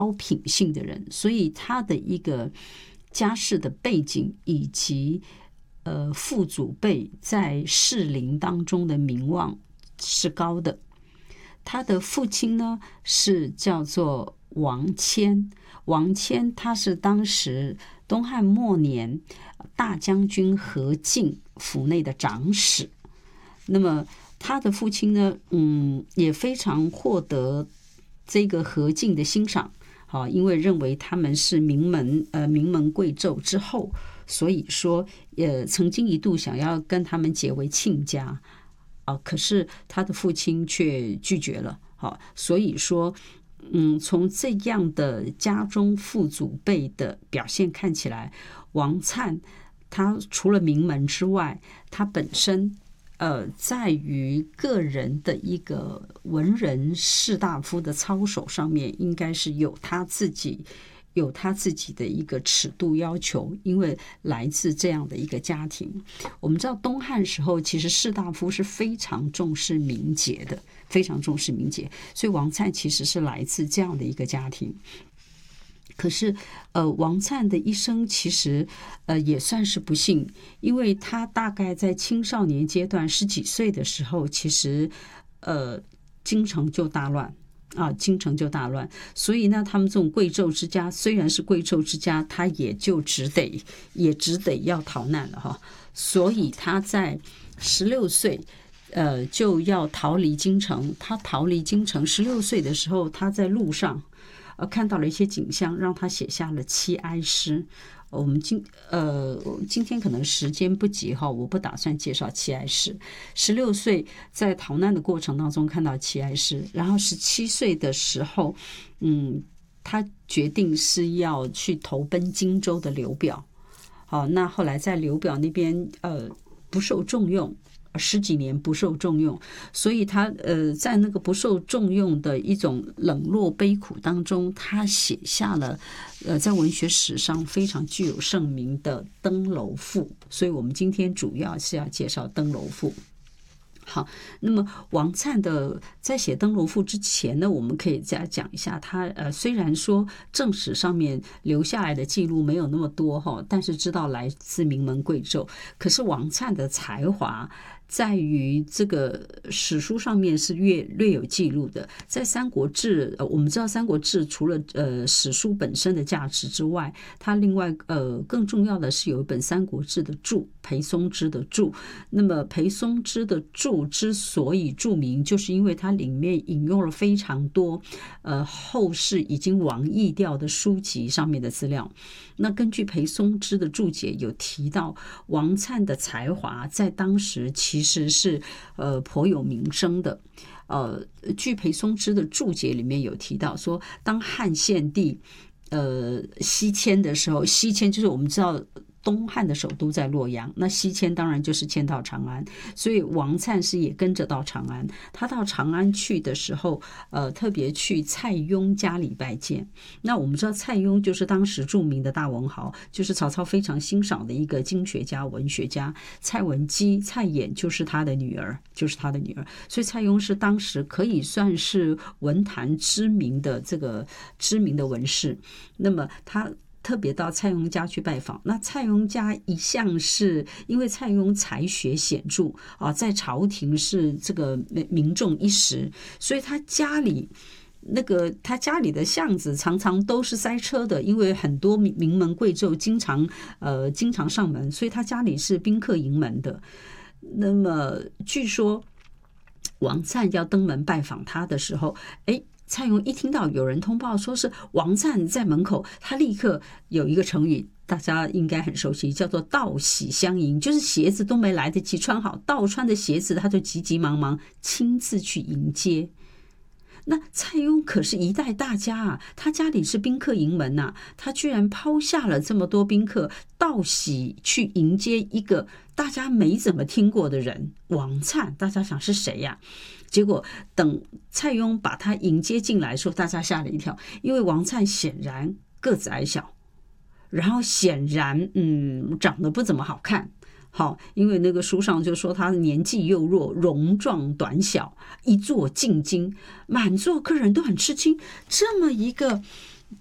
高品性的人，所以他的一个家世的背景以及父祖辈在士林当中的名望是高的。他的父亲呢是叫做王谦，王谦他是当时东汉末年大将军何进府内的长史。那么他的父亲呢，也非常获得这个何进的欣赏，因为认为他们是名门贵胄之后，所以说曾经一度想要跟他们结为亲家，可是他的父亲却拒绝了，所以说从这样的家中父祖辈的表现看起来，王粲他除了名门之外，他本身在于个人的一个文人士大夫的操守上面，应该是有他自己的一个尺度要求，因为来自这样的一个家庭。我们知道东汉时候其实士大夫是非常重视名节的，非常重视名节，所以王粲其实是来自这样的一个家庭。可是王粲的一生其实也算是不幸，因为他大概在青少年阶段10几岁的时候，其实京城就大乱，所以呢他们这种贵胄之家，虽然是贵胄之家，他也只得要逃难了哈。所以他在16岁就要逃离京城。他逃离京城16岁的时候，他在路上看到了一些景象，让他写下了七哀诗。我们今天可能时间不及哈，我不打算介绍七哀诗。16岁在逃难的过程当中看到七哀诗，然后17岁的时候，他决定是要去投奔荆州的刘表。好，那后来在刘表那边不受重用。10几年不受重用，所以他在那个不受重用的一种冷落悲苦当中，他写下了在文学史上非常具有盛名的《登楼赋》。所以我们今天主要是要介绍《登楼赋》。好，那么王粲的在写《登楼赋》之前呢，我们可以再讲一下他虽然说正史上面留下来的记录没有那么多哈，但是知道来自名门贵胄。可是王粲的才华在于这个史书上面是略有记录的。在《三国志》，我们知道《三国志》除了史书本身的价值之外，它另外更重要的是有一本《三国志》的注，裴松之的注。那么裴松之的注之所以著名，就是因为它里面引用了非常多后世已经亡佚掉的书籍上面的资料。那根据裴松之的注解有提到，王粲的才华在当时其实是颇有名声的。据裴松之的注解里面有提到说，当汉献帝西迁的时候，西迁就是我们知道东汉的首都在洛阳，那西迁当然就是迁到长安，所以王粲是也跟着到长安。他到长安去的时候，特别去蔡邕家里拜见。那我们知道蔡邕就是当时著名的大文豪，就是曹操非常欣赏的一个经学家、文学家。蔡文姬、蔡琰就是他的女儿，所以蔡邕是当时可以算是文坛知名的文士。那么他特别到蔡邕家去拜访。那蔡邕家一向是因为蔡邕才学显著在朝廷是这个名重一时，所以他家里的巷子常常都是塞车的，因为很多名门贵胄经常上门，所以他家里是宾客盈门的。那么据说王粲要登门拜访他的时候，蔡邕一听到有人通报说是王粲在门口，他立刻有一个成语大家应该很熟悉，叫做道喜相迎，就是鞋子都没来得及穿好，倒穿的鞋子他就急急忙忙亲自去迎接。那蔡邕可是一代大家啊，他家里是宾客盈门啊，他居然抛下了这么多宾客，道喜去迎接一个大家没怎么听过的人王粲。大家想是谁呀？结果等蔡邕把他迎接进来的时候，大家吓了一跳，因为王粲显然个子矮小，然后显然长得不怎么好看。好，因为那个书上就说他年纪又弱，容状短小，一坐进京，满座客人都很吃惊。这么一个